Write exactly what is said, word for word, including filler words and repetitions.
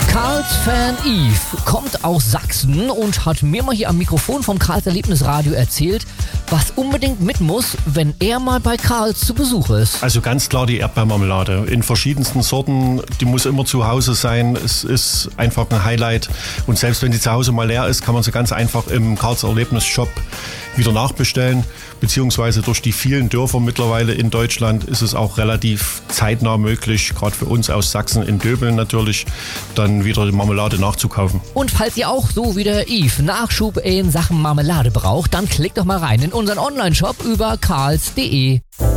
Karls-Fan Yves kommt aus Sachsen und hat mir mal hier am Mikrofon vom Karls Erlebnisradio erzählt, was unbedingt mit muss, wenn er mal bei Karls zu Besuch ist. Also ganz klar die Erdbeermarmelade in verschiedensten Sorten, die muss immer zu Hause sein. Es ist einfach ein Highlight und selbst wenn die zu Hause mal leer ist, kann man sie ganz einfach im Karls Erlebnisshop wieder nachbestellen, beziehungsweise durch die vielen Dörfer mittlerweile in Deutschland ist es auch relativ zeitnah möglich, gerade für uns aus Sachsen in Döbeln natürlich, dann wieder die Marmelade nachzukaufen. Und falls ihr auch so wie der Yves Nachschub in Sachen Marmelade braucht, dann klickt doch mal rein in unseren Online-Shop über karls punkt de.